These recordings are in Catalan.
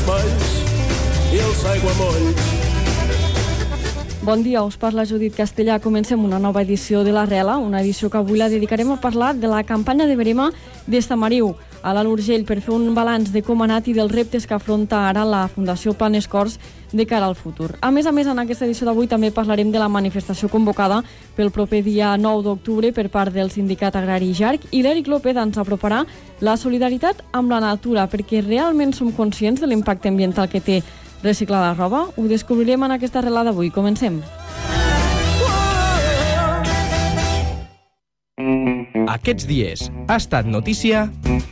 espais i els aiguamolls. Bon dia, us parla Judit Castellà. Comencem una nova edició de l'Arrela, una edició que avui la dedicarem a parlar de la campanya de verema d'Estamariu, a l'Alt Urgell, per fer un balanç de com ha anat i dels reptes que afronta ara la Fundació Planes Corts de cara al futur. A més, en aquesta edició d'avui també parlarem de la manifestació convocada pel proper dia 9 d'octubre per part del Sindicat Agrari JARC, i l'Eric López ens aproparà la solidaritat amb la natura, perquè realment som conscients de l'impacte ambiental que té reciclar la roba. Ho descobrirem en aquesta Arrela d'avui. Comencem. Aquests dies ha estat notícia...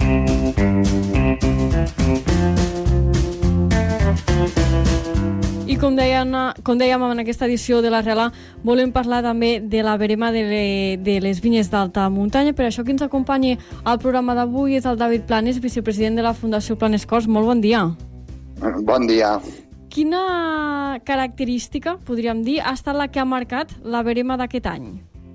I com dèiem en aquesta edició de l'Arrela, volem parlar també de la verema de les vinyes d'alta muntanya. Per això qui ens acompanya al programa d'avui és el David Planes, vicepresident de la Fundació Planes Corts. Molt bon dia. Bon dia. Quina característica, podríem dir, ha estat la que ha marcat la verema d'aquest any?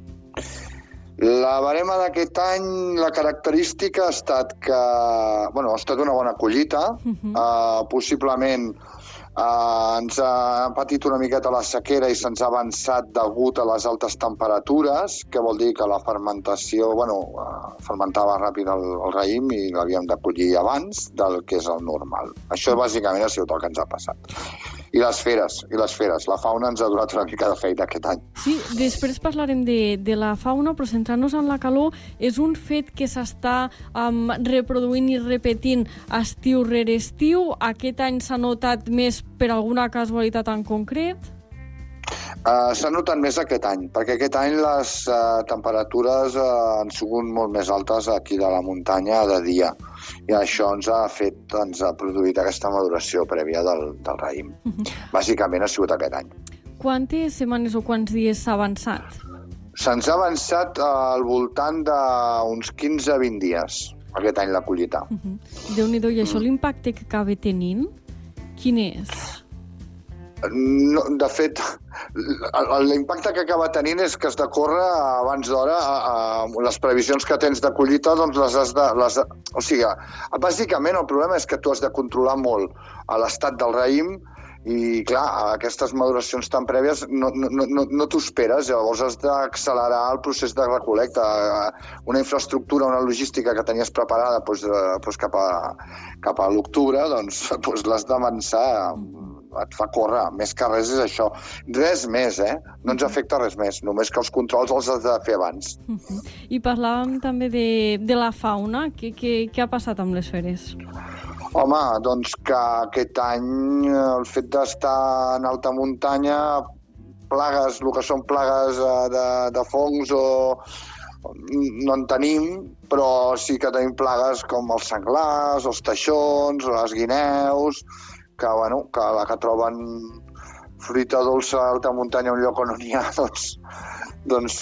La verema d'aquest any, la característica ha estat que... Bueno, ha estat una bona collita. Possiblement ens ha patit una miqueta la sequera i se'ns ha avançat degut a les altes temperatures, que vol dir que la fermentació... fermentava ràpid el raïm i l'havíem de collir abans del que és el normal. Això bàsicament ha sigut el que ens ha passat. I les feres. La fauna ens ha donat una mica de feina aquest any. Sí, després parlarem de la fauna, però centrant-nos en la calor, és un fet que s'està reproduint i repetint estiu rere estiu. Aquest any s'ha notat més per alguna casualitat en concret? S'ha notat més aquest any, perquè aquest any les temperatures han sigut molt més altes aquí de la muntanya de dia, i això ens ha produït aquesta maduració prèvia del raïm. Bàsicament ha sigut aquest any. Quantes setmanes o quants dies s'ha avançat? Se'ns ha avançat al voltant d'uns 15-20 dies, aquest any la collita. Déu-n'hi-do, i això l'impacte que acaba tenint, quin és? No, de fet, l'impacte que acaba tenint és que has de córrer abans d'hora. Les previsions que tens de collita, doncs les has de... O sigui, bàsicament el problema és que tu has de controlar molt l'estat del raïm i, clar, aquestes maduracions tan prèvies no t'ho esperes, llavors has d'accelerar el procés de recol·lecta. Una infraestructura, una logística que tenies preparada cap a l'octubre, doncs l'has d'avançar, et fa córrer. Més que res és això. Res més, No ens afecta res més, només que els controls els has de fer abans. I parlàvem també de la fauna. Què ha passat amb les feres? Home, doncs que aquest any el fet d'estar en alta muntanya, plagues, el que són plagues de fongs no en tenim, però sí que tenim plagues com els senglars, els teixons, les guineus, que la que troben fruita dolça a alta muntanya, un lloc on n'hi ha, doncs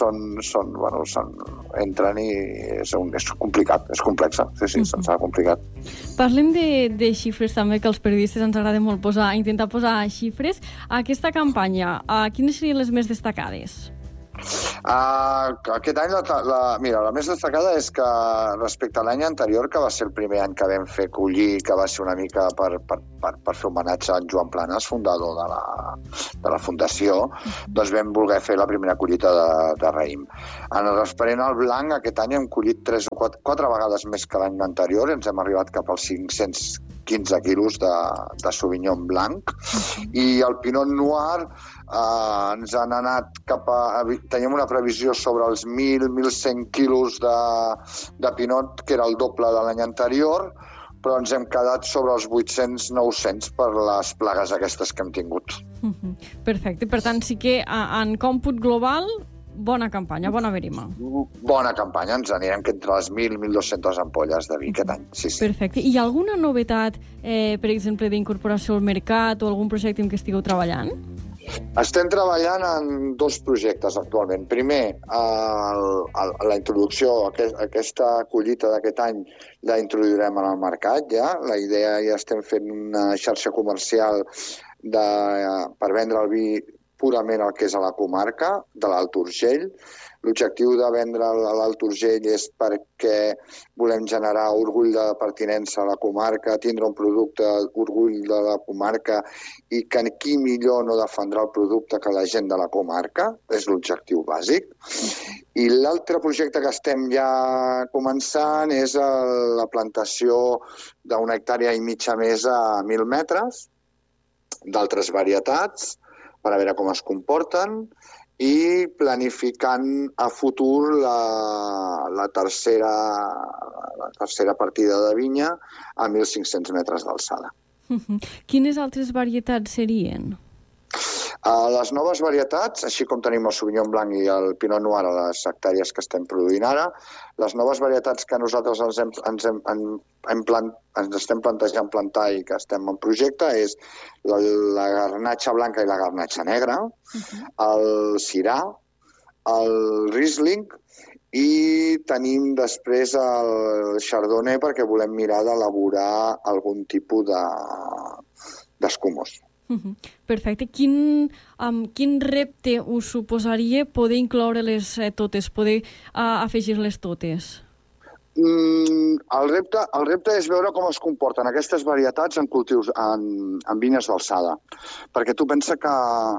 entren i és complicat, és complexa, sí, se'ns ha complicat. Parlem de xifres també, que als periodistes ens agrada molt intentar posar xifres. Aquesta campanya, quines serien les més destacades? Aquest any la més destacada és que respecte a l'any anterior, que va ser el primer any que vam fer collir, que va ser una mica per fer homenatge a en Joan Planes, fundador de la Fundació, doncs vam voler fer la primera collita de raïm. En el referent al blanc, aquest any hem collit 3 o 4 vegades més que l'any anterior, ens hem arribat cap als 515 quilos de Sauvignon blanc, i el Pinot Noir ens han anat teníem una previsió sobre els 1.000-1.100 quilos de Pinot, que era el doble de l'any anterior, però ens hem quedat sobre els 800-900 per les plagues aquestes que hem tingut. Perfecte, per tant sí que en còmput global, bona campanya, bona verema. Bona campanya, ens anirem entre les 1.000 i 1.200 ampolles de vi aquest any. Sí. Perfecte. I hi ha alguna novetat, per exemple, d'incorporació al mercat o algun projecte en què estigueu treballant? Estem treballant en 2 projectes actualment. Primer, la introducció, aquesta collita d'aquest any la introduirem en el mercat ja. La idea, ja estem fent una xarxa comercial per vendre el vi purament el que és a la comarca de l'Alt Urgell. L'objectiu de vendre a l'Alt Urgell és perquè volem generar orgull de pertinença a la comarca, tindre un producte, orgull de la comarca, i que qui millor no defendrà el producte que la gent de la comarca, és l'objectiu bàsic. I l'altre projecte que estem ja començant és la plantació d'una hectàrea i mitja més a 1.000 metres, d'altres varietats, per a veure com es comporten, i planificant a futur la tercera partida de vinya a 1.500 metres d'alçada. Quines altres varietats serien? Les noves varietats, així com tenim el Sauvignon Blanc i el Pinot Noir a les hectàrees que estem produint ara, les noves varietats que nosaltres ens estem plantejant plantar i que estem en projecte és la garnatxa blanca i la garnatxa negra, el sirà, el Riesling, i tenim després el Chardonnay perquè volem mirar d'elaborar algun tipus d'escumós. Perfecte. Quin repte us suposaria poder incloure-les totes, poder afegir-les totes? El repte és veure com es comporten aquestes varietats en cultius, en vinyes d'alçada. Perquè tu pensa que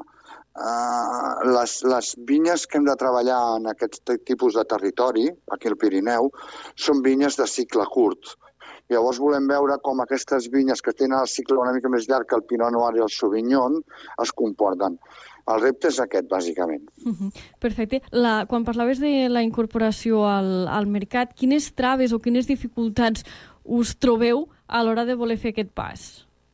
les vinyes que hem de treballar en aquest tipus de territori, aquí al Pirineu, són vinyes de cicle curt. Llavors volem veure com aquestes vinyes que tenen el cicle una mica més llarg que el Pinot Noir i el Sauvignon es comporten. El repte és aquest, bàsicament. Perfecte. Quan parlaves de la incorporació al mercat, quines traves o quines dificultats us trobeu a l'hora de voler fer aquest pas?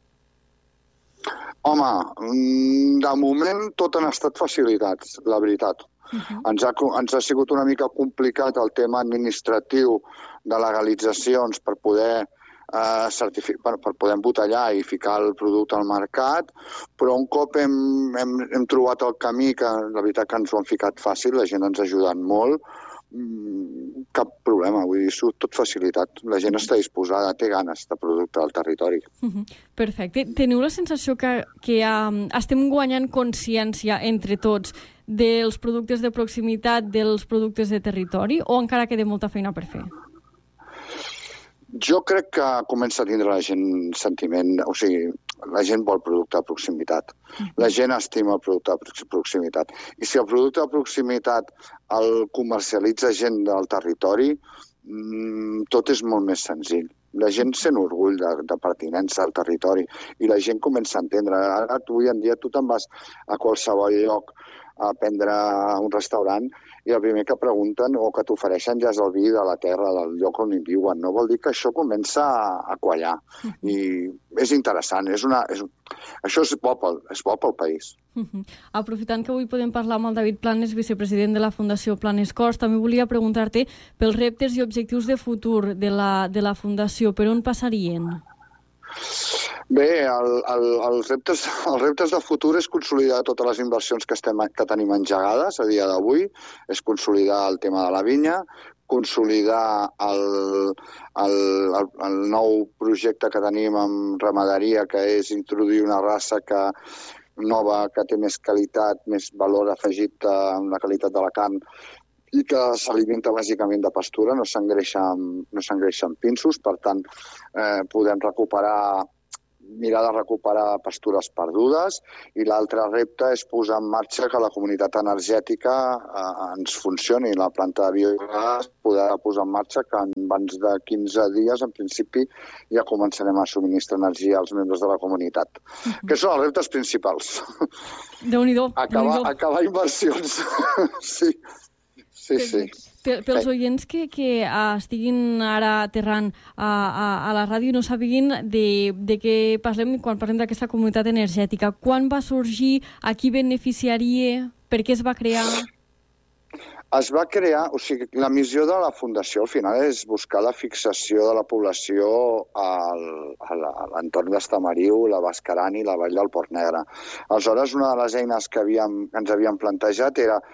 Home, de moment tot han estat facilitats, la veritat. Ens ha sigut una mica complicat el tema administratiu de legalitzacions per poder per poder embotellar i ficar el producte al mercat, però un cop hem trobat el camí, que la veritat que ens ho han ficat fàcil, la gent ens ha ajudat molt, cap problema, vull dir, tot facilitat. La gent està disposada, té ganes de producte al territori. Perfecte. Teniu la sensació que estem guanyant consciència entre tots dels productes de proximitat, dels productes de territori, o encara queda molta feina per fer? Jo crec que comença a tindre la gent sentiment, o sigui, la gent vol producte de proximitat. La gent estima el producte de proximitat. I si el producte de proximitat el comercialitza gent del territori, tot és molt més senzill. La gent sent orgull de pertinença al territori i la gent comença a entendre. Ara, avui en dia, tu te'n vas a qualsevol lloc a prendre a un restaurant i el primer que pregunten o que t'ofereixen ja és el vi de la terra, del lloc on hi viuen. No vol dir que això comença a quallar. I és interessant. Això és bo pel país. Aprofitant que avui podem parlar amb el David Planes, vicepresident de la Fundació Planes Cors, també volia preguntar-te pels reptes i objectius de futur de la Fundació. Per on passarien? Bé, els reptes de futur és consolidar totes les inversions que tenim engegades a dia d'avui, és consolidar el tema de la vinya, consolidar el nou projecte que tenim amb ramaderia, que és introduir una raça nova que té més qualitat, més valor afegit en la qualitat de la carn, i que s'alimenta bàsicament de pastura, no s'engreixa amb pinsos, per tant, podem mirar de recuperar pastures perdudes, i l'altre repte és posar en marxa que la comunitat energètica ens funcioni. La planta de biogàs poder posar en marxa que abans de 15 dies, en principi, ja començarem a subministrar energia als membres de la comunitat. Que són els reptes principals. Déu-n'hi-do. Acabar inversions. Sí. Pels oients que estiguin ara aterrant a la ràdio i no sàpiguin de què parlem quan parlem d'aquesta comunitat energètica, quan va sorgir, a qui beneficiaria, per què es va crear? Es va crear, o sigui, la missió de la Fundació al final és buscar la fixació de la població a l'entorn d'Estamariu, la Bascaran i la Vall del Port Negre. Aleshores, una de les eines que ens havíem plantejat era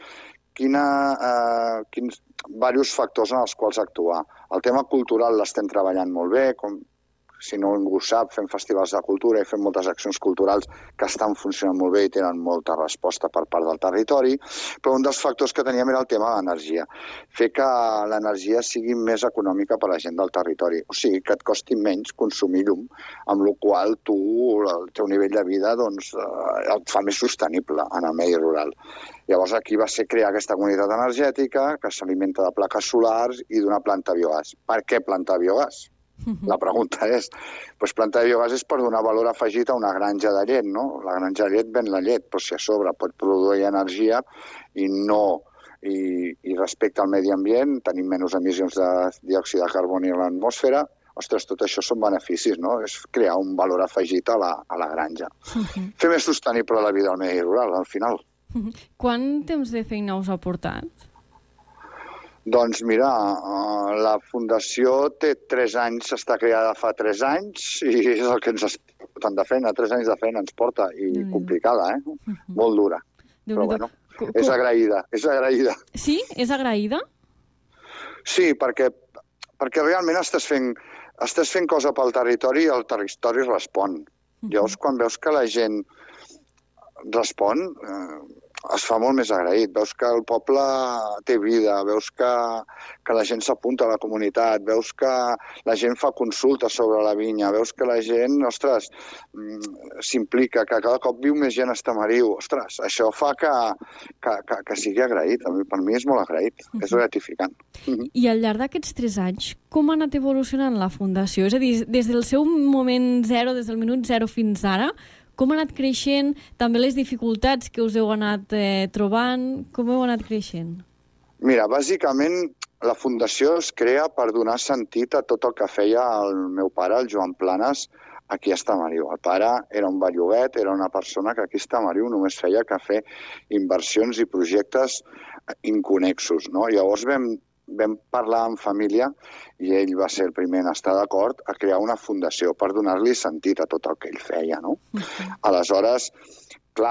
quins diversos factors en els quals actuar. El tema cultural l'estem treballant molt bé, com si no ningú sap, fem festivals de cultura i fem moltes accions culturals que estan funcionant molt bé i tenen molta resposta per part del territori, però un dels factors que teníem era el tema de l'energia. Fer que l'energia sigui més econòmica per a la gent del territori. O sigui, que et costi menys consumir llum, amb la qual tu, el teu nivell de vida, doncs, et fa més sostenible en el medi rural. Llavors aquí va ser crear aquesta comunitat energètica que s'alimenta de plaques solars i d'una planta de biogàs. Per què planta de biogàs? La pregunta és, doncs planta de biogàs és per donar valor afegit a una granja de llet, no? La granja de llet ven la llet, però si a sobre pot produir energia i respecte al medi ambient, tenim menys emissions de diòxid de carboni a l'atmosfera, ostres, tot això són beneficis, no? És crear un valor afegit a la granja. Fer més sostenible la vida al medi rural, al final. Quant temps de feina us ha portat? Doncs mira, la Fundació té 3 anys, està creada fa 3 anys i és el que ens està portant de feina. 3 anys de feina ens porta i complicada, molt dura. Però bueno, és agraïda. Sí? És agraïda? Sí, perquè realment estàs fent cosa pel territori i el territori respon. Llavors, quan veus que la gent respon, es fa molt més agraït. Veus que el poble té vida, veus que la gent s'apunta a la comunitat, veus que la gent fa consultes sobre la vinya, veus que la gent, ostres, s'implica, que cada cop viu més gent a Estamariu. Ostres, això fa que sigui agraït. Per mi és molt agraït, és gratificant. I al llarg d'aquests 3 anys, com ha anat evolucionant la Fundació? És a dir, des del seu moment zero, des del minut zero fins ara, com ha anat creixent? També les dificultats que us heu anat trobant, com heu anat creixent? Mira, bàsicament la Fundació es crea per donar sentit a tot el que feia el meu pare, el Joan Planes, aquí a Estamariu. El pare era un belluguet, era una persona que aquí a Estamariu només feia que fer inversions i projectes inconnexos, no? Llavors vam parlar en família i ell va ser el primer en estar d'acord a crear una fundació per donar-li sentit a tot el que ell feia, no? Aleshores, clar,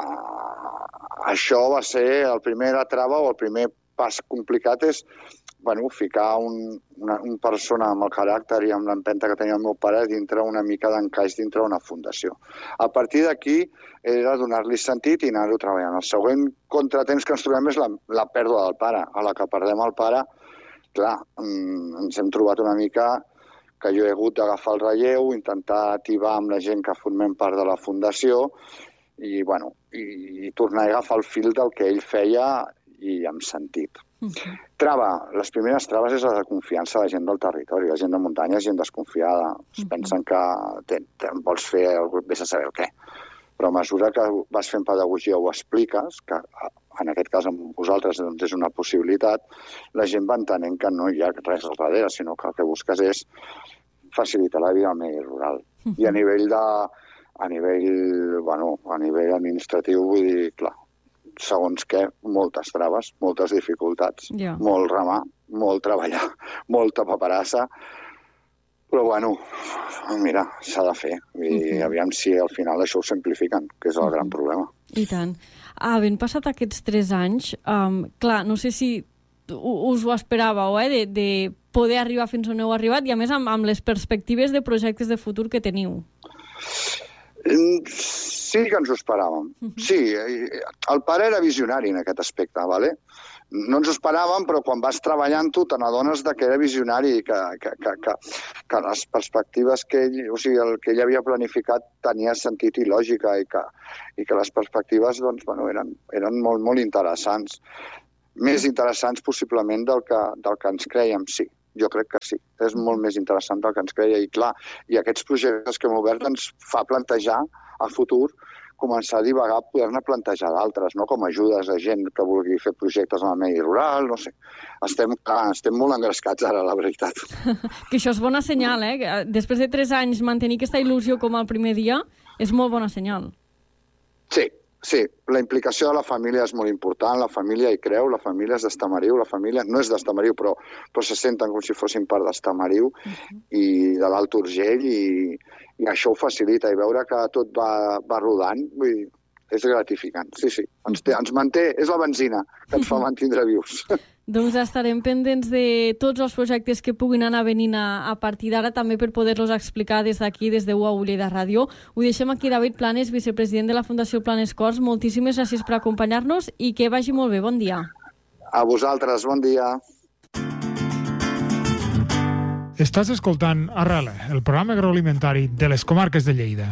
això va ser el primer trava o el primer pas complicat és ficar un persona amb el caràcter i amb l'empenta que tenia el meu pare dintre una mica d'encaix dintre una fundació. A partir d'aquí era donar-li sentit i anar-ho treballant. El següent contratemps que ens trobem és la pèrdua del pare. A la que perdem el pare, clar, ens hem trobat una mica que jo he hagut d'agafar el relleu, intentar ativar amb la gent que formem part de la fundació i tornar a agafar el fil del que ell feia i amb sentit. Les primeres traves és la de confiança de la gent del territori. La gent de muntanya és gent desconfiada. Es pensen que vols fer vés a saber el què. Però a mesura que vas fent pedagogia o ho expliques, que en aquest cas amb vosaltres és una possibilitat, la gent va entenent que no hi ha res al darrere, sinó que el que busques és facilitar la vida al medi rural. I a nivell administratiu, vull dir, clar, segons què, moltes traves, moltes dificultats, molt remar, molt treballar, molta paperassa, però mira, s'ha de fer. I aviam si al final això ho simplifiquen, que és el gran problema. I tant. Havent passat aquests 3 anys, clar, no sé si us ho esperàveu, de poder arribar fins on heu arribat i a més amb les perspectives de projectes de futur que teniu. Sí que ens ho esperàvem. Sí, el pare era visionari en aquest aspecte, ¿vale? No ens ho esperàvem, però quan vas treballant-ho te n'adones que era visionari i que les perspectives que el que ell havia planificat tenia sentit i lògica i que les perspectives eren molt, molt interessants. Més interessants possiblement del que ens crèiem, sí. Jo crec que sí. És molt més interessant del que ens creia. I clar, i aquests projectes que hem obert ens fa plantejar a futur començar a divagar, poder-ne plantejar d'altres, no? Com ajudes a gent que vulgui fer projectes en el medi rural, no sé. Estem molt engrescats ara, la veritat. Que això és bona senyal, eh? Després de 3 anys mantenir aquesta il·lusió com el primer dia és molt bona senyal. Sí, la implicació de la família és molt important, la família hi creu, la família és d'Estamariu, la família no és d'Estamariu, però se senten com si fossin part d'Estamariu i de l'Alt Urgell i això ho facilita i veure que tot va rodant, vull dir, és gratificant, sí, ens manté, és la benzina que ens fa mantindre vius. Doncs estarem pendents de tots els projectes que puguin anar venint a partir d'ara, també per poder-los explicar des d'aquí, des de UAU Lleida Ràdio. Ho deixem aquí, David Planes, vicepresident de la Fundació Planes Cors. Moltíssimes gràcies per acompanyar-nos i que vagi molt bé. Bon dia. A vosaltres, bon dia. Estàs escoltant Arrela, el programa agroalimentari de les comarques de Lleida.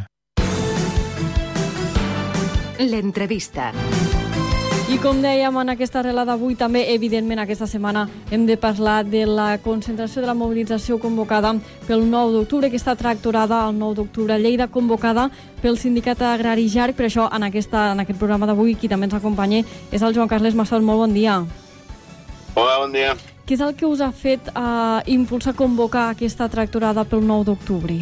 L'entrevista. I com dèiem, en aquesta arrela d'avui, també, evidentment, aquesta setmana hem de parlar de la concentració de la mobilització convocada pel 9 d'octubre, aquesta tractorada el 9 d'octubre a Lleida, convocada pel Sindicat Agrari JARC. Per això, en aquest programa d'avui, qui també ens acompanya és el Joan Carles Massot. Molt bon dia. Hola, bon dia. Què és el que us ha fet impulsar convocar aquesta tractorada pel 9 d'octubre?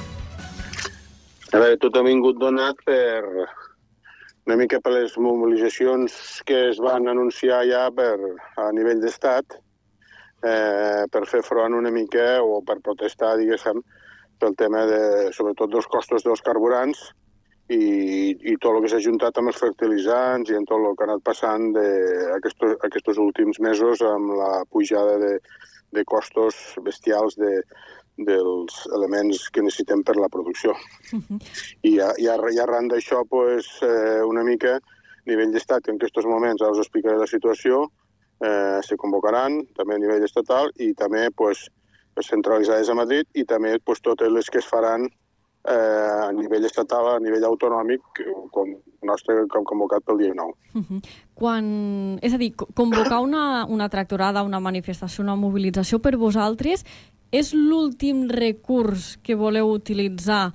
A veure, tot ha vingut donat per una mica per les mobilitzacions que es van anunciar ja a nivell d'estat per fer front una mica o per protestar, diguéssim, pel tema sobretot dels costos dels carburants i tot el que s'ha juntat amb els fertilitzants i en tot el que ha anat passant aquests últims mesos amb la pujada de costos bestials dels elements que necessitem per la producció. I arran d'això, una mica, a nivell d'estat, que en aquests moments ara us explicaré la situació, se convocaran també a nivell estatal i també centralitzades a Madrid i també totes les que es faran a nivell estatal, a nivell autonòmic, com nostre que hem convocat pel dia 9. És a dir, convocar una tractorada, una manifestació, una mobilització per vosaltres és l'últim recurs que voleu utilitzar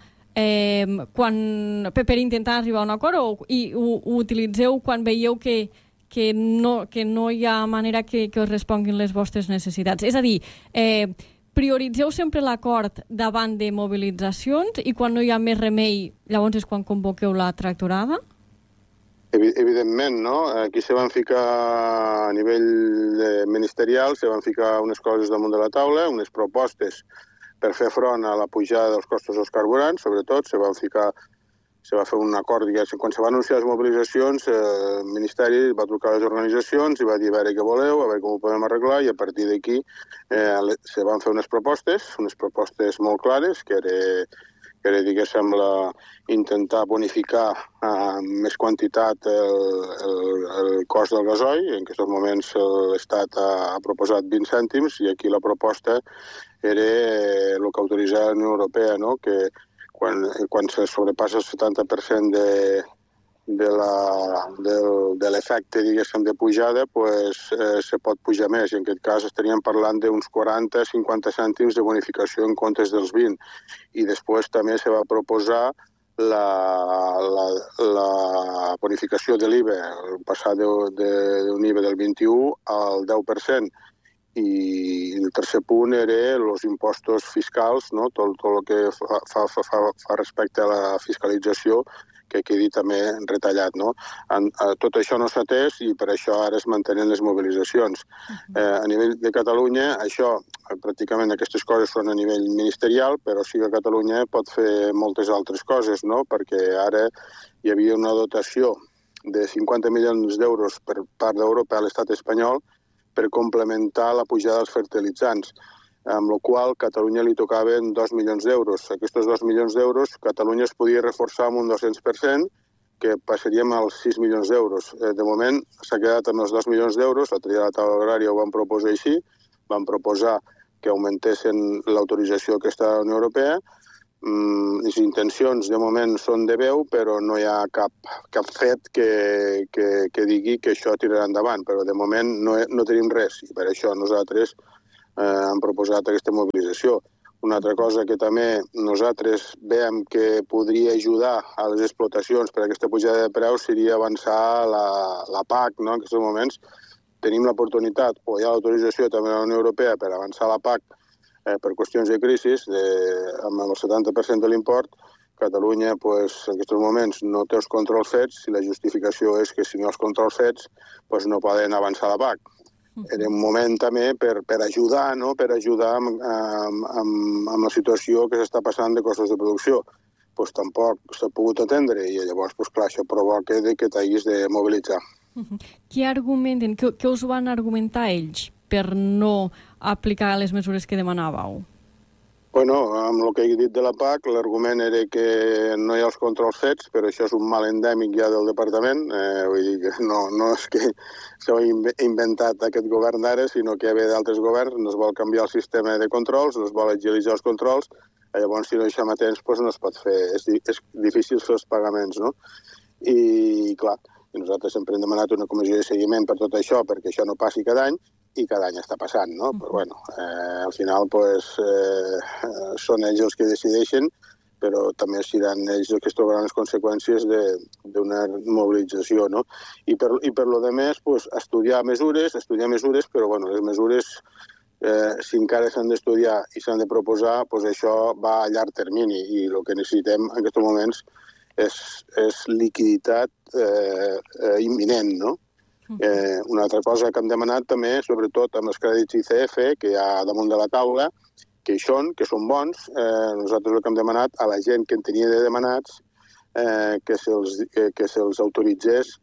per intentar arribar a un acord i ho utilitzeu quan veieu que no hi ha manera que us responguin les vostres necessitats? És a dir, prioritzeu sempre l'acord davant de mobilitzacions i quan no hi ha més remei, llavors és quan convoqueu la tractorada? Evidentment, no? Aquí se van ficar a nivell ministerial, se van ficar unes coses damunt de la taula, unes propostes per fer front a la pujada dels costos dels carburants, sobretot, se va fer un acord, diguéssim, quan se van anunciar les mobilitzacions, el Ministeri va trucar a les organitzacions i va dir a veure què voleu, a veure com ho podem arreglar, i a partir d'aquí se van fer unes propostes molt clares, que era diguéssim, intentar bonificar més quantitat el cost del gasoil. En aquests moments l'Estat ha proposat 20 cèntims i aquí la proposta era el que autoritzava la Unió Europea, no? Que quan se sobrepassa el 70% de l'efecte, diguéssim, de pujada, se pot pujar més. I en aquest cas estaríem parlant d'uns 40-50 cèntims de bonificació en comptes dels 20. I després també se va proposar la bonificació de l'IVA, passar d'un IVA del 21 al 10%. I el tercer punt era els impostos fiscals, no? Tot el que fa respecte a la fiscalització, que quedi també retallat, no? Tot això no s'ha atès i per això ara es mantenen les mobilitzacions. A nivell de Catalunya, pràcticament aquestes coses són a nivell ministerial, però sí que Catalunya pot fer moltes altres coses, no? Perquè ara hi havia una dotació de 50 milions d'euros per part d'Europa a l'estat espanyol per complementar la pujada dels fertilitzants, amb la qual Catalunya li tocaven 2 milions d'euros. Aquests 2 milions d'euros Catalunya es podia reforçar amb un 200%, que passaríem als 6 milions d'euros. De moment s'ha quedat amb els 2 milions d'euros, l'altre dia a la taula agrària ho van proposar així, van proposar que augmentessin l'autorització que està a la Unió Europea. Les intencions de moment són de veu, però no hi ha cap fet que digui que això tirarà endavant, però de moment no tenim res i per això nosaltres hem proposat aquesta mobilització. Una altra cosa que també nosaltres veiem que podria ajudar a les explotacions per aquesta pujada de preus seria avançar la PAC, no? En aquests moments tenim l'oportunitat, o hi ha l'autorització també de la Unió Europea per avançar la PAC per qüestions de crisi, amb el 70% de l'import. Catalunya, en aquests moments, no té els controls fets i la justificació és que si no els controls fets, no poden avançar la PAC. Era un moment també per ajudar, no? Per ajudar amb la situació que s'està passant de costos de producció. Tampoc s'ha pogut atendre i llavors, clar, això provoca que t'hagis de mobilitzar. Què argumenten, què us van argumentar ells per no aplicar les mesures que demanàveu? Bueno, amb el que he dit de la PAC, l'argument era que no hi ha els controls fets, però això és un mal endèmic ja del departament. Vull dir que no és que s'ho ha inventat aquest govern d'ara, sinó que ve d'altres governs, no es vol canviar el sistema de controls, no es vol agilitzar els controls, llavors si no hi som a temps doncs no es pot fer, és difícil fer els pagaments, no? I clar, nosaltres sempre hem demanat una comissió de seguiment per tot això, perquè això no passi cada any, i cada any està passant, no? Però bueno, al final pues, són ells els que decideixen, però també seran ells els que es trobaran les conseqüències d'una mobilització, no? I per lo de més, pues, estudiar mesures, però bueno, les mesures, si encara s'han d'estudiar i s'han de proposar, pues això va a llarg termini, i el que necessitem en aquests moments és liquiditat imminent, no? Una altra cosa que hem demanat també, sobretot amb els crèdits ICF, que hi ha damunt de la taula, que hi són bons. Nosaltres el que hem demanat a la gent que en tenia de demanats que se'ls autoritzés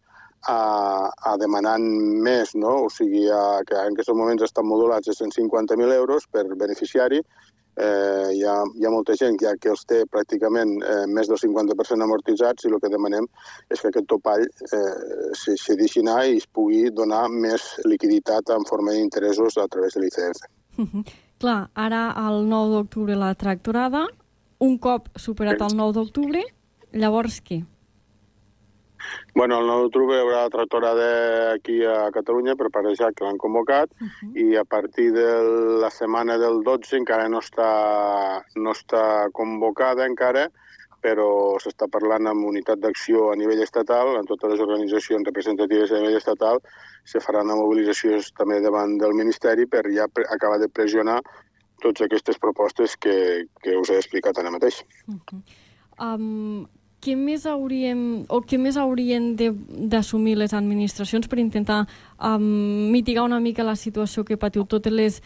a demanar més, no? O sigui, que en aquests moments estan modulats a 150.000 euros per beneficiari. Hi ha molta gent que els té pràcticament més del 50% amortitzats, i el que demanem és que aquest topall s'hi deixi anar i es pugui donar més liquiditat en forma d'interessos a través de l'ICF. Clar, ara el 9 d'octubre la tractorada, un cop superat el 9 d'octubre, llavors què? Bueno, el 9 d'octubre hi haurà la tractorada aquí a Catalunya per parejar que l'han convocat, i a partir de la setmana del 12 encara no està convocada encara, però s'està parlant amb unitat d'acció a nivell estatal, en totes les organitzacions representatives a nivell estatal, se faran mobilitzacions també davant del Ministeri per ja acabar de pressionar totes aquestes propostes que us he explicat ara mateix. Què més haurien d'assumir les administracions per intentar mitigar una mica la situació que patiu, totes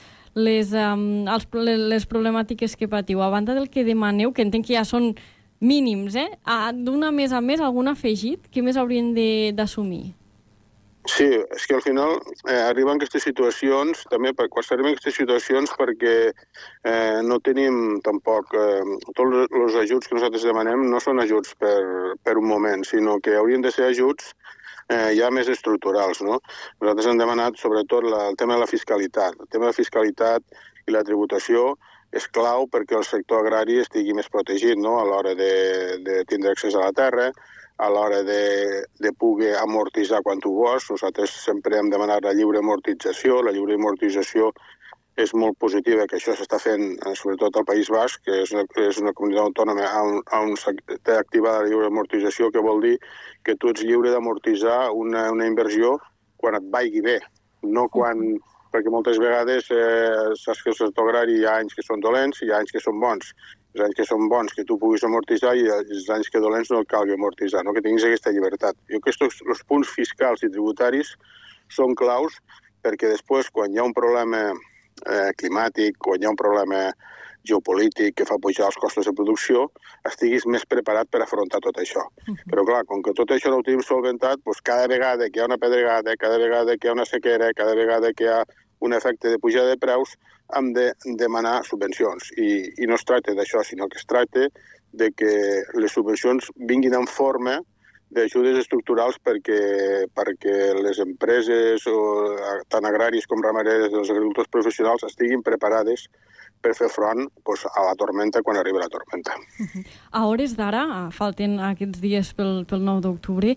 les problemàtiques que patiu? A banda del que demaneu, que entenc que ja són mínims, d'una més a més, algun afegit? Què més haurien d'assumir? Sí, és que al final arriben aquestes situacions, també quan arriben aquestes situacions perquè no tenim tampoc... Tots els ajuts que nosaltres demanem no són ajuts per un moment, sinó que haurien de ser ajuts ja més estructurals, no? Nosaltres hem demanat sobretot el tema de la fiscalitat. El tema de la fiscalitat i la tributació és clau perquè el sector agrari estigui més protegit, no? A l'hora de tindre accés a la terra, a l'hora de poder amortitzar quan tu vols. Nosaltres sempre hem demanat la lliure amortització. La lliure amortització és molt positiva, que això s'està fent sobretot al País Basc, que és una comunitat autònoma on s'ha activat la lliure amortització, que vol dir que tu ets lliure d'amortitzar una inversió quan et vagi bé, no quan... Perquè moltes vegades saps que el sector agrari hi ha anys que són dolents i hi ha anys que són bons. Els anys que són bons que tu puguis amortitzar i els anys que dolents no calgui amortitzar, no? Que tinguis aquesta llibertat. Jo crec que els punts fiscals i tributaris són claus perquè després, quan hi ha un problema climàtic, quan hi ha un problema geopolític que fa pujar els costos de producció, estiguis més preparat per afrontar tot això. Però clar, com que tot això no ho tenim solventat, doncs cada vegada que hi ha una pedregada, cada vegada que hi ha una sequera, cada vegada que hi ha un efecte de pujada de preus, hem de demanar subvencions. I no es tracta d'això, sinó que es tracta de que les subvencions vinguin en forma d'ajudes estructurals perquè les empreses, tant agràries com ramaderes, dels agricultors professionals, estiguin preparades per fer front a la tormenta quan arriba la tormenta. A hores d'ara, falten aquests dies pel 9 d'octubre,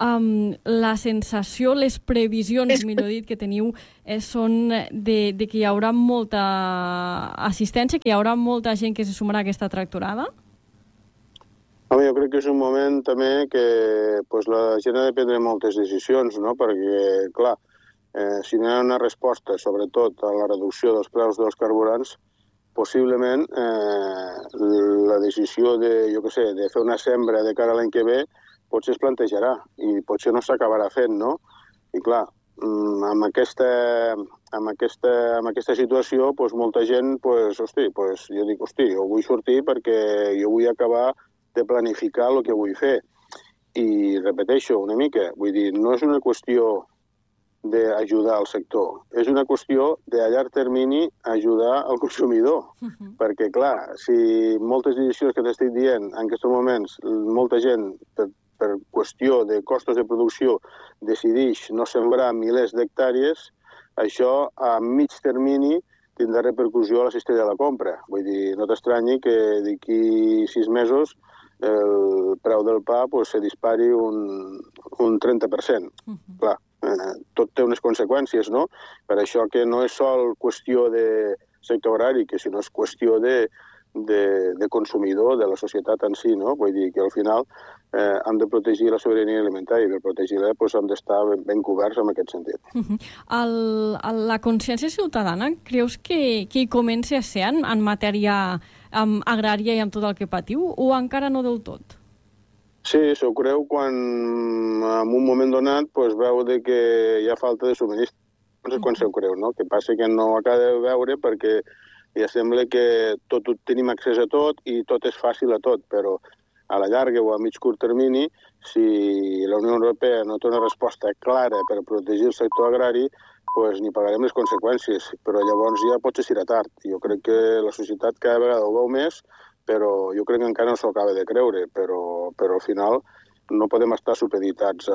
la sensació, les previsions, millor dit, que teniu són de que hi haurà molta assistència, que hi haurà molta gent que se sumarà a aquesta tractorada? Jo crec que és un moment també que la gent ha de prendre moltes decisions, no? Perquè, clar, si no hi ha una resposta, sobretot a la reducció dels preus dels carburants, possiblement la decisió de fer una sembra de cara a l'any que ve potser es plantejarà i potser no s'acabarà fent, no? I clar, amb aquesta situació, molta gent, jo dic, jo vull sortir perquè jo vull acabar de planificar el que vull fer. I repeteixo una mica, vull dir, no és una qüestió d'ajudar al sector, és una qüestió de a llarg termini ajudar al consumidor. Perquè, clar, si moltes decisions que t'estic dient en aquests moments, molta gent, per qüestió de costos de producció, decideix no sembrar milers d'hectàrees, això a mig termini tindrà repercussió a la cistella de la compra. Vull dir, no t'estranyi que d'aquí 6 mesos el preu del pa se dispari un 30%. Clar, tot té unes conseqüències, no? Per això que no és sol qüestió de sector agrari, que sinó és qüestió de consumidor, de la societat en si, no? Vull dir que al final hem de protegir la sobirania alimentària i per protegir-la hem d'estar ben coberts en aquest sentit. La consciència ciutadana, creus que hi comença a ser en matèria agrària i amb tot el que patiu, o encara no del tot? Sí, s'ho creu quan en un moment donat veu que hi ha falta de subministre. No sé quan s'ho creu, no? Que passa que no acaba de veure perquè ja sembla que tenim accés a tot i tot és fàcil a tot, però a la llarga o a mig curt termini, si la Unió Europea no té una resposta clara per protegir el sector agrari, ni pagarem les conseqüències, però llavors ja potser serà tard. Jo crec que la societat cada vegada ho veu més, però jo crec que encara no s'ho acaba de creure, però al final no podem estar supeditats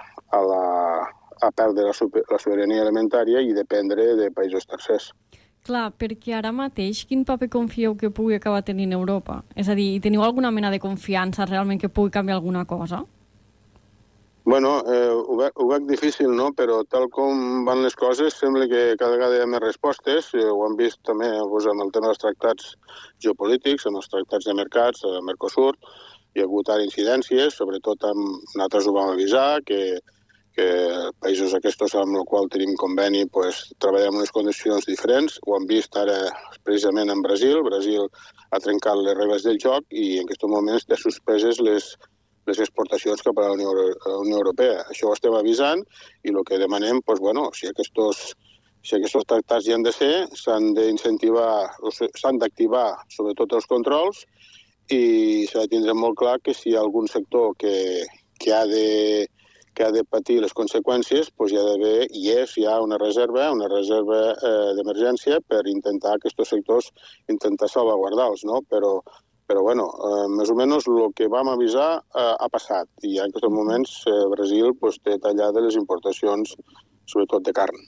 a perdre la sobirania alimentària i dependre de països tercers. Clar, perquè ara mateix quin paper confieu que pugui acabar tenint Europa? És a dir, teniu alguna mena de confiança realment que pugui canviar alguna cosa? Bueno, ho veig difícil, no? Però tal com van les coses, sembla que cada vegada hi ha més respostes. Ho hem vist també amb el tema dels tractats geopolítics, amb els tractats de mercats, de Mercosur. Hi ha hagut ara incidències, sobretot nosaltres ho vam avisar, que països aquests amb els quals tenim conveni treballem en unes condicions diferents. Ho hem vist ara precisament en Brasil. Brasil ha trencat les regles del joc i en aquests moments té suspeses les exportacions cap a la Unió Europea. Això ho estem avisant i el que demanem, si aquests tractats hi han de ser, s'han d'incentivar, s'han d'activar sobretot els controls i s'ha de tindre molt clar que si hi ha algun sector que ha de patir les conseqüències, hi ha d'haver, hi ha una reserva d'emergència per intentar aquests sectors, intentar salvaguardar-los, no? Però més o menys el que vam avisar ha passat i en aquests moments Brasil té tallades les importacions, sobretot de carn.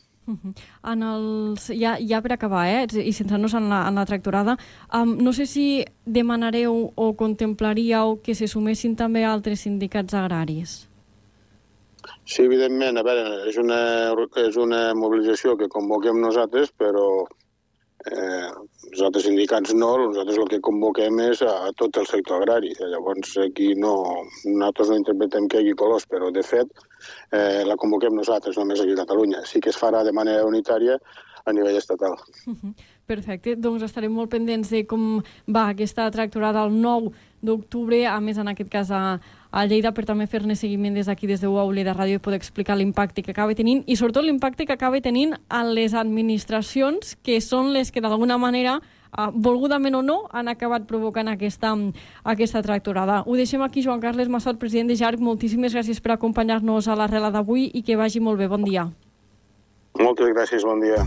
Ja per acabar, i centrant-nos en la tractorada, no sé si demanareu o contemplaríeu que se sumessin també altres sindicats agraris. Sí, evidentment. A veure, és una mobilització que convoquem nosaltres, però els altres sindicats no, nosaltres el que convoquem és a tot el sector agrari. Llavors aquí nosaltres no interpretem que hi hagi colors, però de fet la convoquem nosaltres, només aquí a Catalunya. Sí que es farà de manera unitària a nivell estatal. Perfecte, doncs estarem molt pendents de com va aquesta tractorada el 9 d'octubre, a més en aquest cas a Lleida, per també fer-ne seguiment des d'aquí, des de UAU Lleida Ràdio, i poder explicar l'impacte que acaba tenint i sobretot l'impacte que acaba tenint a les administracions, que són les que d'alguna manera, volgudament o no, han acabat provocant aquesta tractorada. Ho deixem aquí. Joan Carles Massot, president de JARC, moltíssimes gràcies per acompanyar-nos a l'Arrela d'avui i que vagi molt bé. Bon dia. Moltes gràcies, bon dia.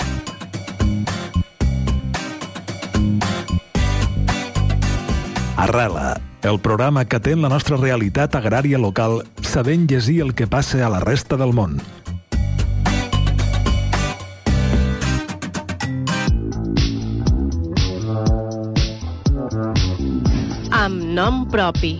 Arrela, el programa que atén la nostra realitat agrària local, sabent llegir el que passa a la resta del món. Amb nom propi.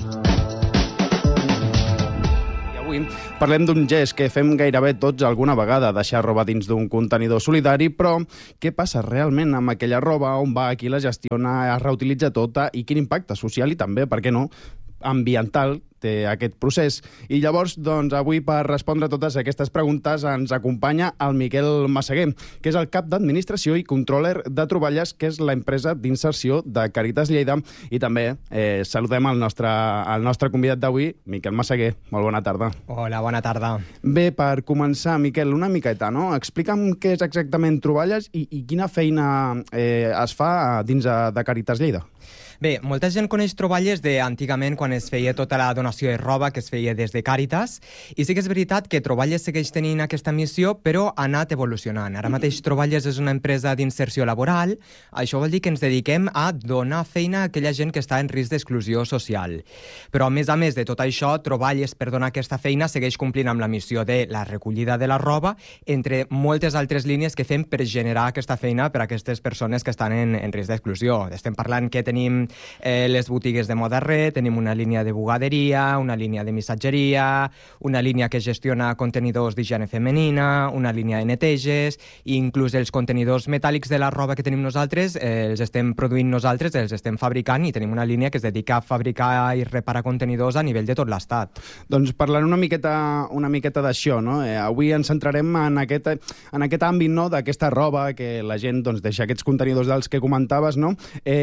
Avui parlem d'un gest que fem gairebé tots alguna vegada, deixar roba dins d'un contenidor solidari, però què passa realment amb aquella roba, on va, qui la gestiona, es reutilitza tota i quin impacte social i també, per què no, ambiental té aquest procés. I llavors, doncs, avui per respondre totes aquestes preguntes ens acompanya el Miquel Massaguer, que és el cap d'administració i controller de Troballes, que és l'empresa d'inserció de Càritas Lleida, i també saludem el nostre convidat d'avui, Miquel Massaguer. Molt bona tarda. Hola, bona tarda. Bé, per començar, Miquel, una miqueta, no? Explica'm què és exactament Troballes i quina feina es fa dins de Càritas Lleida. Bé, molta gent coneix troballes d'antigament quan es feia tota la donació de roba que es feia des de Càritas, i sí que és veritat que Troballes segueix tenint aquesta missió, però ha anat evolucionant. Ara mateix Troballes és una empresa d'inserció laboral. Això vol dir que ens dediquem a donar feina a aquella gent que està en risc d'exclusió social. Però a més de tot això, Troballes, per donar aquesta feina, segueix complint amb la missió de la recollida de la roba, entre moltes altres línies que fem per generar aquesta feina per a aquestes persones que estan en risc d'exclusió. Estem parlant que tenim les botigues de moda re, tenim una línia de bugaderia, una línia de missatgeria, una línia que gestiona contenidors d'higiene femenina, una línia de neteges, i inclús els contenidors metàl·lics de la roba que tenim nosaltres els estem produint nosaltres, els estem fabricant, i tenim una línia que es dedica a fabricar i reparar contenidors a nivell de tot l'Estat. Doncs parlant una miqueta d'això, no? Avui ens centrarem en aquest àmbit, no?, d'aquesta roba que la gent deixa aquests contenidors dels que comentaves, no?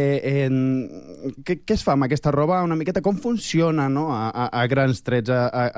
Què es fa amb aquesta roba? Una miqueta com funciona, no?, a grans trets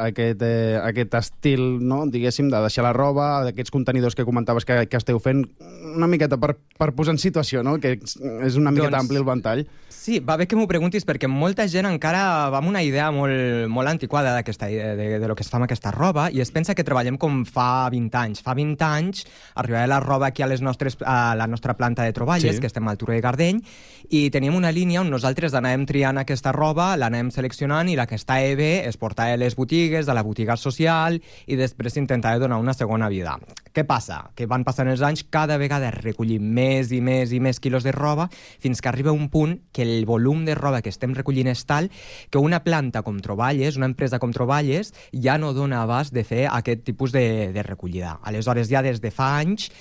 aquest estil, no?, diguéssim, de deixar la roba, d'aquests contenidors que comentaves que esteu fent, una miqueta per posar en situació, no?, que és una miqueta ampli el ventall. Sí, va bé que m'ho preguntis, perquè molta gent encara va amb una idea molt antiquada de lo que es fa amb aquesta roba, i es pensa que treballem com fa 20 anys. Fa 20 anys arribava la roba aquí a la nostra planta de Troballes, sí, que estem al Turó de Gardeny, i teníem una línia on nosaltres anàvem triant aquesta roba, l'anàvem seleccionant, i la que estava bé es portava a les botigues, a la botiga social, i després s'intentava donar una segona vida. Què passa? Que van passant els anys, cada vegada recollim més i més i més quilos de roba, fins que arriba un punt que el volum de roba que estem recollint és tal que una planta com Troballes, una empresa com Troballes, ja no dona abast de fer aquest tipus de recollida. Aleshores, ja des de fa anys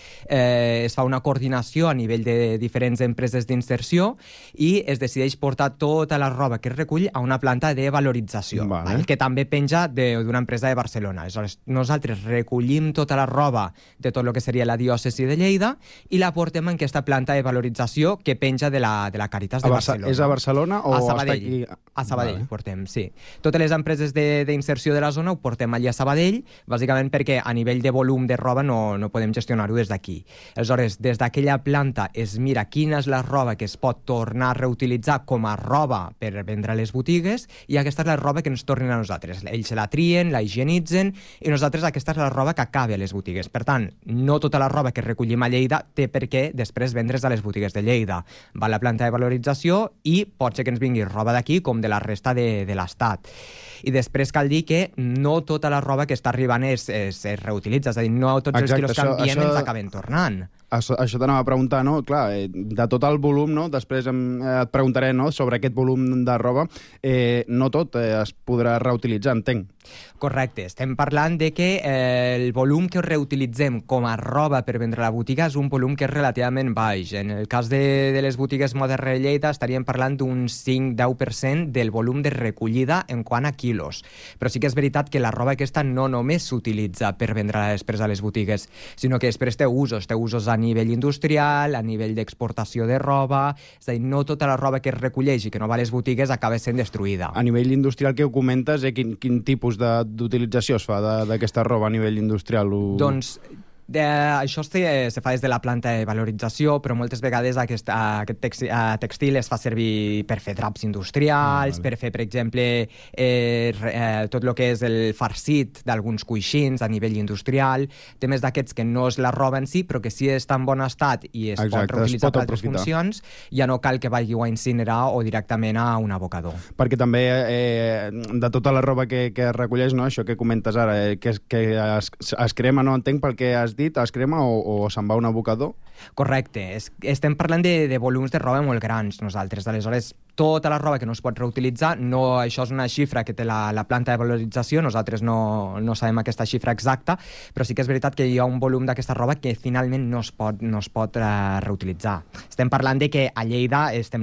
es fa una coordinació a nivell de diferents empreses d'inserció i es decideix portar tota la roba que es recull a una planta de valorització, que també penja d'una empresa de Barcelona. Aleshores, nosaltres recollim tota la roba de tot el que seria la diòcesi de Lleida i la portem en aquesta planta de valorització que penja de la Càritas de Barcelona. És a Barcelona o a Sabadell? Està aquí? A Sabadell portem, sí. Totes les empreses d'inserció de la zona ho portem allà a Sabadell, bàsicament perquè a nivell de volum de roba no podem gestionar-ho des d'aquí. Aleshores, des d'aquella planta es mira quina és la roba que es pot tornar a reutilitzar com a roba per vendre a les botigues, i aquesta és la roba que ens tornen a nosaltres. Ells la trien, la higienitzen, i nosaltres aquesta és la roba que acaba a les botigues. Per tant, no tota la roba que recollim a Lleida té per què després vendre's a les botigues de Lleida. Va a la planta de valorització i pot ser que ens vingui roba d'aquí com de la resta de l'Estat. I després cal dir que no tota la roba que està arribant es reutilitza, és a dir, no tots els quilos que enviem ens acaben tornant. Això t'anava a preguntar, no? Clar, de tot el volum, no? Després et preguntaré, no?, sobre aquest volum de roba. No tot es podrà reutilitzar, entenc. Correcte. Estem parlant de que el volum que reutilitzem com a roba per vendre a la botiga és un volum que és relativament baix. En el cas de les botigues Moda Re Lleida estaríem parlant d'un 5-10% del volum de recollida en quant a quilos. Però sí que és veritat que la roba aquesta no només s'utilitza per vendre després a les botigues, sinó que després té usos a nivell industrial, a nivell d'exportació de roba, és a dir, no tota la roba que es recolleix i que no va a les botigues acaba sent destruïda. A nivell industrial que ho comentes, quin tipus d'utilització es fa d'aquesta roba a nivell industrial? Doncs això se fa des de la planta de valorització, però moltes vegades aquest textil es fa servir per fer draps industrials, per fer, per exemple, tot el que és el farcit d'alguns coixins a nivell industrial, temes d'aquests que no és la roba en si, però que sí està en bon estat i es pot reutilitzar per altres funcions, ja no cal que vagi a incinerar o directament a un abocador. Perquè també de tota la roba que es recolleix, no, això que comentes ara, que es crema, no entenc, pel que has dit, es crema o se'n va a un abocador? Correcte. Estem parlant de volums de roba molt grans nosaltres. Aleshores, tota la roba que no es pot reutilitzar, això és una xifra que té la planta de valorització, nosaltres no sabem aquesta xifra exacta, però sí que és veritat que hi ha un volum d'aquesta roba que finalment no es pot reutilitzar. Estem parlant de que a Lleida estem